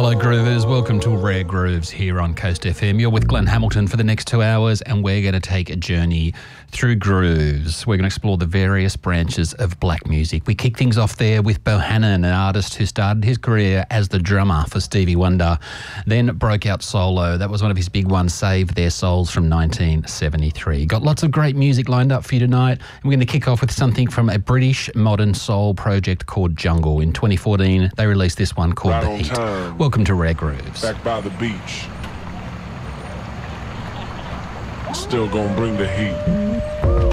Fellow groovers, welcome to Rare Grooves here on Coast FM. You're with Glenn Hamilton for the next 2 hours, and we're going to take a journey through grooves. We're going to explore the various branches of black music. We kick things off there with Bohannon, an artist who started his career as the drummer for Stevie Wonder, then broke out solo. That was one of his big ones, Save Their Souls, from 1973. Got lots of great music lined up for you tonight. We're going to kick off with something from a British modern soul project called Jungle. In 2014, they released this one called Right The on Heat. time. Welcome to Rare Grooves. Back by the beach. Still gonna bring the heat.